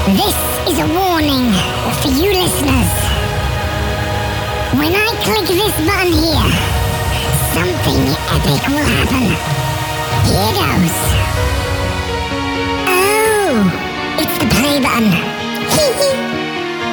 This is a warning for you listeners. When I click this button here, something epic will happen. Here goes. Oh, it's the play button.